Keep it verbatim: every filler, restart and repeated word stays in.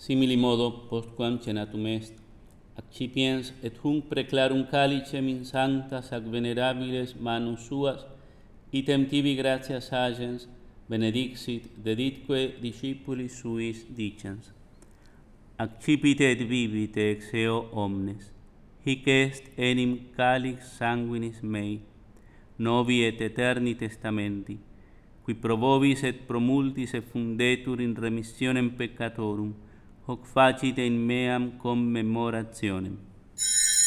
simili modo, postquam cenatum est, accipiens et hunc preclarum calicem in sanctas ac venerabiles manus suas, item tibi gratias agens, benedixit, deditque discipulis suis dicens. Accipite et vivite ex eo omnes, hic est enim calix sanguinis mei, novi et eterni testamenti, qui pro vobis et pro multis effundetur in remissionem peccatorum, hoc facite in meam commemorationem.